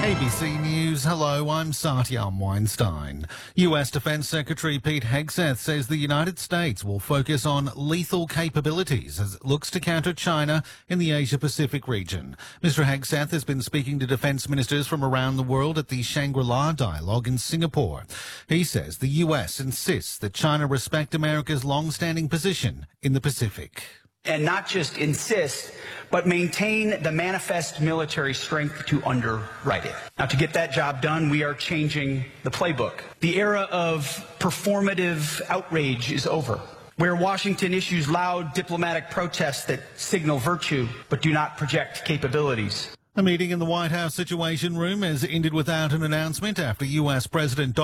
ABC News, hello, I'm Satyam Weinstein. US Defense Secretary Pete Hegseth says the United States will focus on lethal capabilities as it looks to counter China in the Asia-Pacific region. Mr. Hegseth has been speaking to defense ministers from around the world at the Shangri-La Dialogue in Singapore. He says the US insists that China respect America's long-standing position in the Pacific. And not just insist, but maintain the manifest military strength to underwrite it. Now, to get that job done, we are changing the playbook. The era of performative outrage is over, where Washington issues loud diplomatic protests that signal virtue but do not project capabilities. A meeting in the White House Situation Room has ended without an announcement after US President